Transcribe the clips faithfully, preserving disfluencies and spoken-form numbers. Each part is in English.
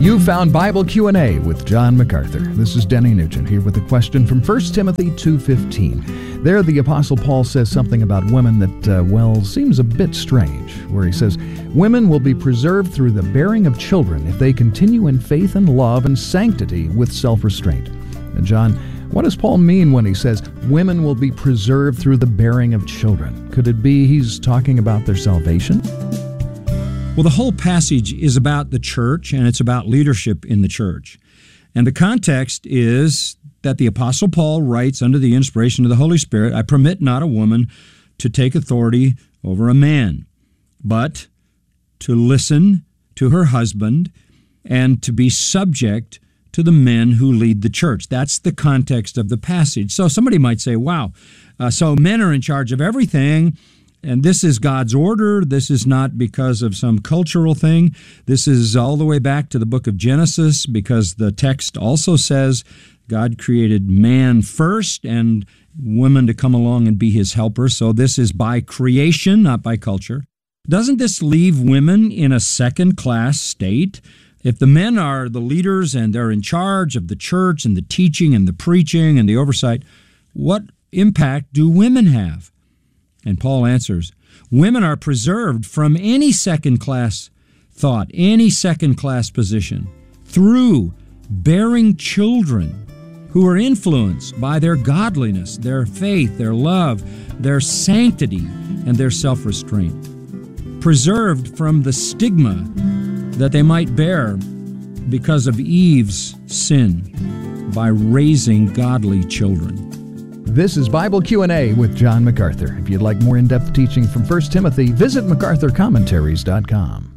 You found Bible Q and A with John MacArthur. This is Denny Nugent here with a question from First Timothy two fifteen. There the Apostle Paul says something about women that, uh, well, seems a bit strange, where he says, women will be preserved through the bearing of children if they continue in faith and love and sanctity with self-restraint. And John, what does Paul mean when he says women will be preserved through the bearing of children? Could it be he's talking about their salvation? Well, the whole passage is about the church, and it's about leadership in the church. And the context is that the Apostle Paul writes under the inspiration of the Holy Spirit, I permit not a woman to take authority over a man, but to listen to her husband and to be subject to the men who lead the church. That's the context of the passage. So somebody might say, wow, uh, so men are in charge of everything, and this is God's order. This is not because of some cultural thing. This is all the way back to the book of Genesis, because the text also says God created man first and women to come along and be his helper. So this is by creation, not by culture. Doesn't this leave women in a second-class state? If the men are the leaders and they're in charge of the church and the teaching and the preaching and the oversight, what impact do women have? And Paul answers, women are preserved from any second-class thought, any second-class position, through bearing children who are influenced by their godliness, their faith, their love, their sanctity, and their self-restraint. Preserved from the stigma that they might bear because of Eve's sin by raising godly children. This is Bible Q and A with John MacArthur. If you'd like more in-depth teaching from First Timothy, visit macarthur commentaries dot com.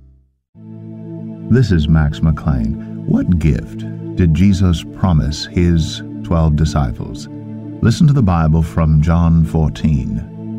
This is Max McLean. What gift did Jesus promise his twelve disciples? Listen to the Bible from John fourteen.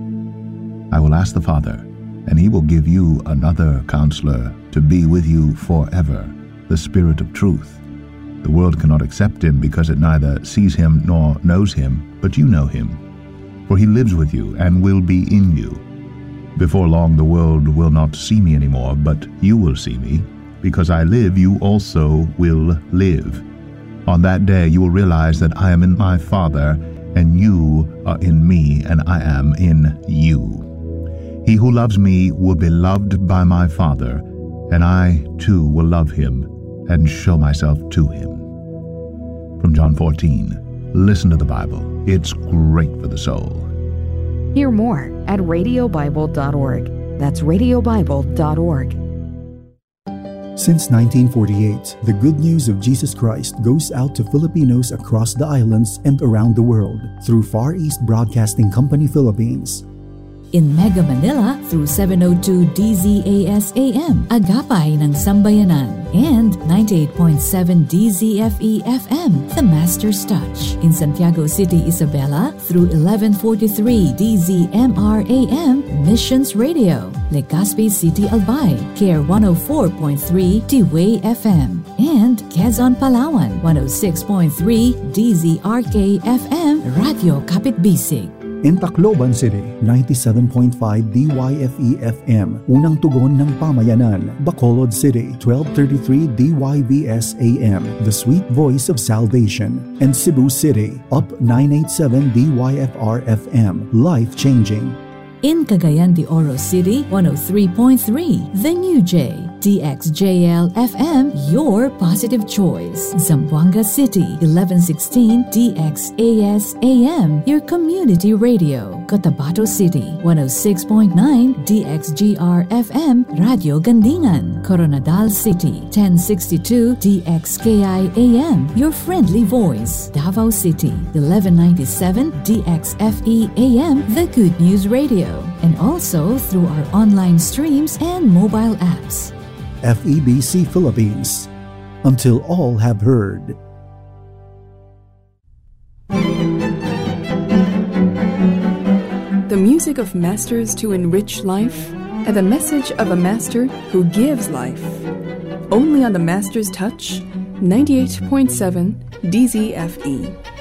I will ask the Father, and he will give you another counselor to be with you forever, the Spirit of truth. The world cannot accept him because it neither sees him nor knows him, but you know him, for he lives with you and will be in you. Before long the world will not see me anymore, but you will see me. Because I live, you also will live. On that day you will realize that I am in my Father, and you are in me, and I am in you. He who loves me will be loved by my Father, and I too will love him and show myself to him. From John fourteen, listen to the Bible. It's great for the soul. Hear more at radio bible dot org. That's radio bible dot org. Since nineteen forty-eight, the good news of Jesus Christ goes out to Filipinos across the islands and around the world through Far East Broadcasting Company Philippines. In Mega Manila through seven oh two D Z A S A M, Agapay ng Sambayanan, and ninety-eight point seven D Z F E F M, The Master's Touch. In Santiago City, Isabela through eleven forty-three D Z M R A M, Missions Radio. Legazpi City, Albay, Care one oh four point three T-Way F M. And Quezon, Palawan, one oh six point three D Z R K F M, Radio Kapit Bisig. In Tacloban City, ninety-seven point five D Y F E F M, Unang Tugon ng Pamayanan. Bacolod City, twelve thirty-three D Y V S A M, The Sweet Voice of Salvation. And Cebu City, Up nine eighty-seven D Y F R F M, Life Changing. In Cagayan de Oro City, one oh three point three, The New J, D X J L F M, Your Positive Choice. Zamboanga City, eleven sixteen D X A S A M, Your Community Radio. Cotabato City, one oh six point nine D X G R F M, Radio Gandingan. Coronadal City, ten sixty-two D X K I A M, Your Friendly Voice. Davao City, eleven ninety-seven D X F E A M, The Good News Radio. And also through our online streams and mobile apps. F E B C Philippines, until all have heard. The music of masters to enrich life, and the message of a master who gives life. Only on the Master's Touch, ninety-eight point seven D Z F E.